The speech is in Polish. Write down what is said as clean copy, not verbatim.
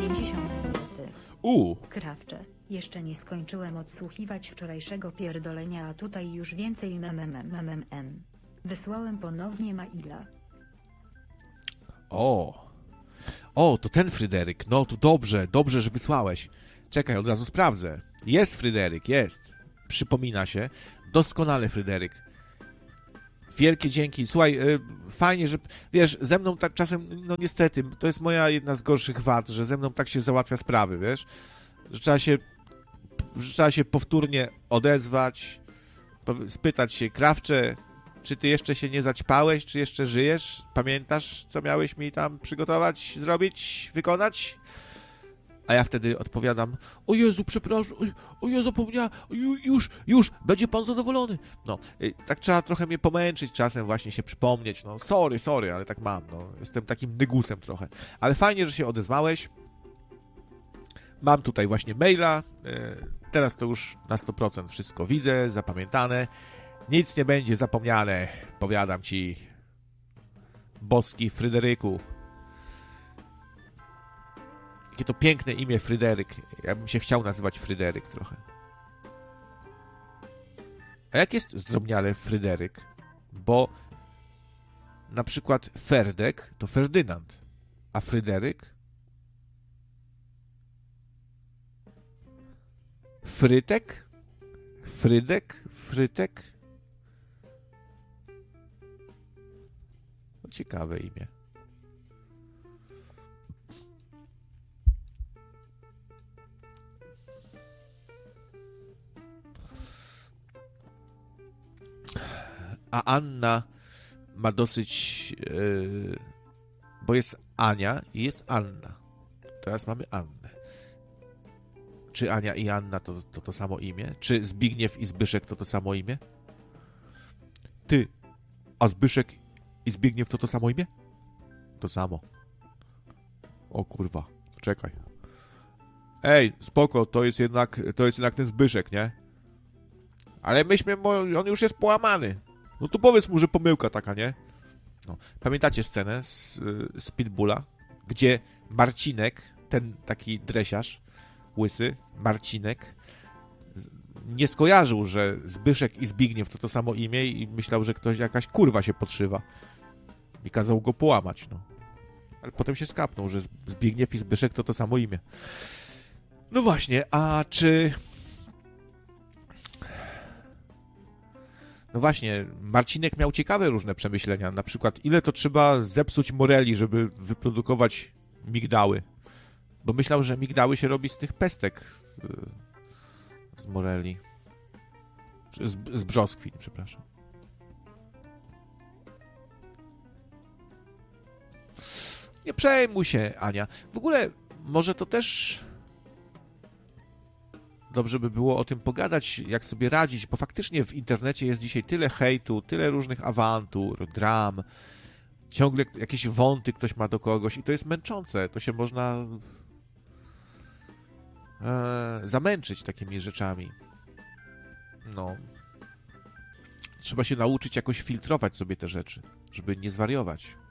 50 zł. Krawcze, jeszcze nie skończyłem odsłuchiwać wczorajszego pierdolenia, a tutaj już więcej Wysłałem ponownie maila. O, to ten Fryderyk. No to dobrze, że wysłałeś. Czekaj, od razu sprawdzę. Jest Fryderyk, jest. Przypomina się. Doskonale, Fryderyk. Wielkie dzięki. Słuchaj, fajnie, że wiesz, ze mną tak czasem, no niestety, to jest moja jedna z gorszych wad, że ze mną tak się załatwia sprawy, wiesz, że trzeba się powtórnie odezwać, spytać się, Krawcze, czy ty jeszcze się nie zaćpałeś, czy jeszcze żyjesz? Pamiętasz, co miałeś mi tam przygotować, zrobić, wykonać? A ja wtedy odpowiadam, o Jezu, przepraszam, o ja zapomniałem, już, będzie pan zadowolony. No, tak trzeba trochę mnie pomęczyć czasem, właśnie się przypomnieć, no, sorry, ale tak mam, no, jestem takim nygusem trochę. Ale fajnie, że się odezwałeś. Mam tutaj właśnie maila, teraz to już na 100% wszystko widzę, zapamiętane. Nic nie będzie zapomniane, powiadam ci, boski Fryderyku. Jakie to piękne imię, Fryderyk. Ja bym się chciał nazywać Fryderyk trochę. A jak jest zdrobniale Fryderyk? Bo na przykład Ferdek to Ferdynand, a Fryderyk? Frytek? Frytek? No, ciekawe imię. A Anna ma dosyć, bo jest Ania i jest Anna. Teraz mamy Annę. Czy Ania i Anna to samo imię? Czy Zbigniew i Zbyszek to samo imię? Ty, a Zbyszek i Zbigniew to samo imię? To samo. O kurwa, czekaj. Ej, spoko, to jest jednak ten Zbyszek, nie? Ale on już jest połamany. No to powiedz mu, że pomyłka taka, nie? No. Pamiętacie scenę z Pitbulla, gdzie Marcinek, ten taki dresiarz, łysy, Marcinek, nie skojarzył, że Zbyszek i Zbigniew to samo imię i myślał, że jakaś kurwa się podszywa. I kazał go połamać, no. Ale potem się skapnął, że Zbigniew i Zbyszek to samo imię. No właśnie, a czy... No właśnie, Marcinek miał ciekawe różne przemyślenia. Na przykład, ile to trzeba zepsuć moreli, żeby wyprodukować migdały. Bo myślał, że migdały się robi z tych pestek z moreli. Z brzoskwin, przepraszam. Nie przejmuj się, Ania. W ogóle, może to też... Dobrze by było o tym pogadać, jak sobie radzić, bo faktycznie w internecie jest dzisiaj tyle hejtu, tyle różnych awantur, dram, ciągle jakieś wąty ktoś ma do kogoś i to jest męczące. To się można zamęczyć takimi rzeczami. No. Trzeba się nauczyć jakoś filtrować sobie te rzeczy, żeby nie zwariować.